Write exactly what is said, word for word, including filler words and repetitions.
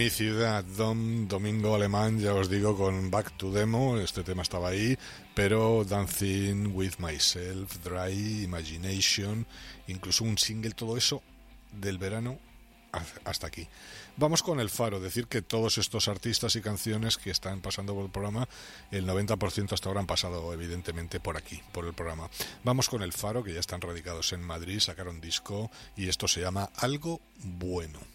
Mi ciudad, Dom, Domingo Alemán, ya os digo, con Back to Demo, este tema estaba ahí, pero Dancing with Myself, Dry, Imagination, incluso un single, todo eso del verano hasta aquí. Vamos con El Faro, decir que todos estos artistas y canciones que están pasando por el programa, el noventa por ciento hasta ahora han pasado evidentemente por aquí, por el programa. Vamos con El Faro, que ya están radicados en Madrid, sacaron disco y esto se llama Algo Bueno.